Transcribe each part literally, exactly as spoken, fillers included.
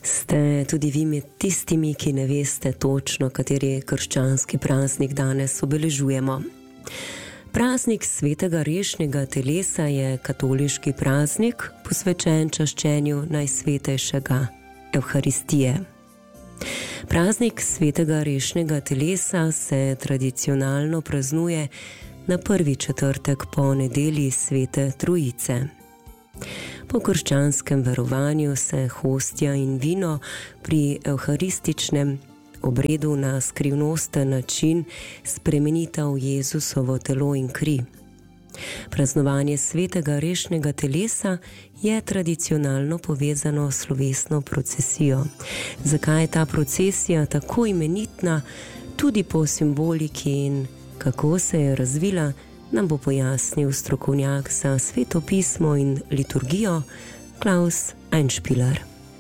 Ste tudi vi med tistimi, ki ne veste točno, kateri krščanski praznik danes obeležujemo. Praznik svetega rešnega telesa je katoliški praznik, posvečen čaščenju najsvetejšega, Evharistije. Praznik svetega rešnega telesa se tradicionalno praznuje na prvi četrtek po nedelji svete Trojice. Po krščanskem verovanju se hostja in vino pri evharističnem obredu na skrivnosten način spremenita v Jezusovo telo in kri. Praznovanje svetega rešnega telesa je tradicionalno povezano s slovesno procesijo. Zakaj je ta procesija tako imenitna tudi po simboliki in kako se je razvila, nam bo pojasnil strokovnjak za sveto pismo in liturgijo Klaus Einspieler.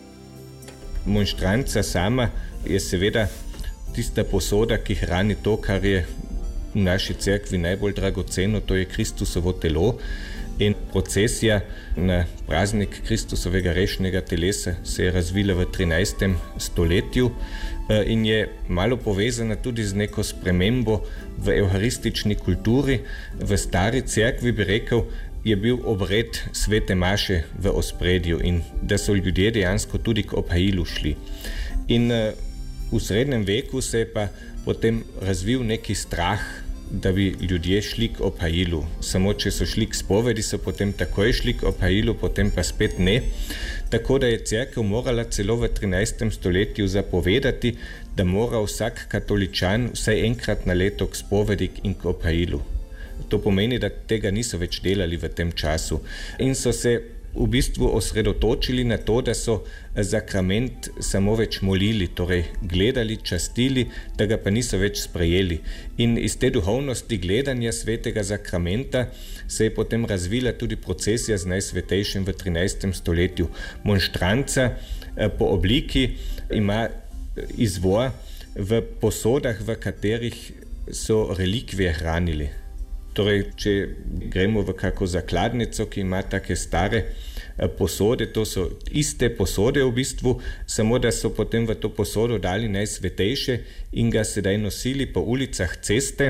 Monštranca sama je seveda tista posoda, ki hrani to, kar je v naši cerkvi najbolj dragoceno, to je Kristusovo telo. In procesija na praznik Kristusovega rešnega telesa se je razvila v trinajstem stoletju in je malo povezana tudi z neko spremembo v evharistični kulturi. V stari cerkvi, bi rekel, je bil obred svete maše v ospredju in da so ljudje dejansko tudi k obhajilu šli. In v srednjem veku se je pa potem razvil neki strah, da bi ljudje šli k obhajilu. Samo če so šli k spovedi, so potem takoj šli k obhajilu, potem pa spet ne. Tako da je cerkev morala celo v trinajstem stoletju zapovedati, da mora vsak katoličan vsaj enkrat na leto k spovedi in k obhajilu. To pomeni, da tega niso več delali v tem času. In so se v bistvu osredotočili na to, da so zakrament samo več molili, torej gledali, častili, da ga pa niso več sprejeli. In iz te duhovnosti gledanja svetega zakramenta se je potem razvila tudi procesija z najsvetejšim v trinajstem stoletju. Monštranca po obliki ima izvor v posodah, v katerih so relikvije hranili. Torej, če gremo v kako zakladnico, ki ima take stare posode, to so iste posode v bistvu, samo da so potem v to posodo dali najsvetejše in ga sedaj nosili po ulicah ceste.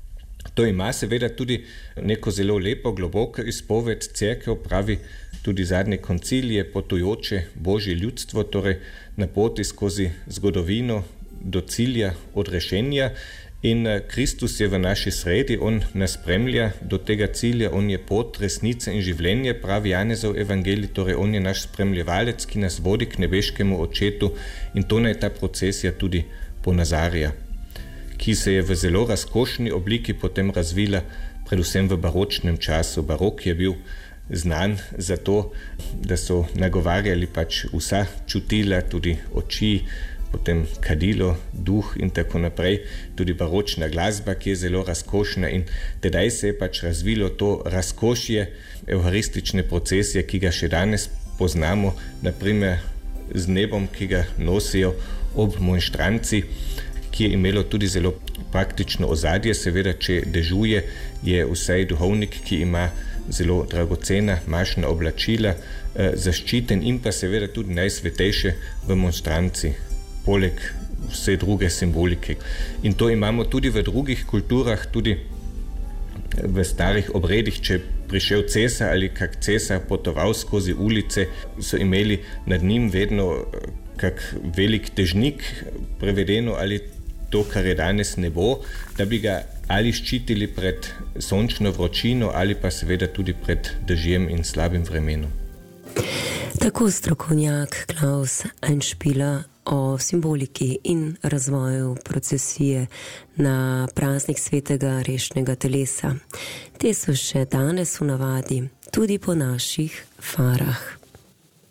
To ima seveda tudi neko zelo lepo, globoko izpoved. Cerkev pravi, tudi zadnji koncil je potujoče božje ljudstvo, torej na poti skozi zgodovino do cilja odrešenja. In Kristus je v naši sredi, on nas spremlja do tega cilja, on je pot, resnica in življenje, pravi Janezov evangelij, torej on je naš spremljevalec, ki nas vodi k nebeškemu očetu in to naj ta procesija tudi ponazarja, ki se je v zelo razkošni obliki potem razvila predvsem v baročnem času. Barok je bil znan za to, da so nagovarjali pač vsa čutila, tudi oči, potem kadilo, duh in tako naprej, tudi baročna glasba, ki je zelo razkošna in tedaj se je pač razvilo to razkošje evharistične procesije, ki ga še danes poznamo, naprimer z nebom, ki ga nosijo ob monštranci, ki je imelo tudi zelo praktično ozadje. Seveda, če dežuje, je vsaj duhovnik, ki ima zelo dragocena mašna oblačila, zaščiten in pa seveda tudi najsvetejše v monštranci, poleg vse druge simbolike. In to imamo tudi v drugih kulturah, tudi v starih obredih. Če prišel cesar ali kak cesar potoval skozi ulice, so imeli nad njim vedno kak velik težnik, prevedeno ali to, kar je danes nebo, da bi ga ali ščitili pred sončno vročino ali pa seveda tudi pred dežjem in slabim vremenom. Tako strokovnjak Klaus Einspieler o simboliki in razvoju procesije na praznik svetega rešnega telesa. Te so še danes v navadi, tudi po naših farah.